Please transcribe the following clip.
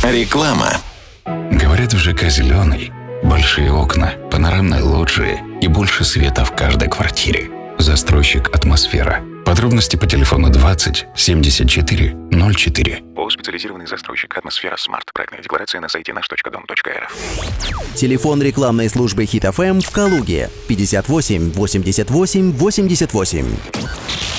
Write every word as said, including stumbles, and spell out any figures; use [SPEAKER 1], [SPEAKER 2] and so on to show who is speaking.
[SPEAKER 1] Реклама.
[SPEAKER 2] Говорят, в ЖК «Зеленый» большие окна, панорамные лоджии и больше света в каждой квартире. Застройщик «Атмосфера». Подробности по телефону двадцать семьдесят четыре ноль четыре.
[SPEAKER 3] ООО «Специализированный застройщик «Атмосфера Смарт». Проектная декларация на сайте наш точка дом точка эр эф.
[SPEAKER 4] Телефон рекламной службы Хит эф эм в Калуге пятьдесят восемь восемьдесят восемь восемьдесят восемь.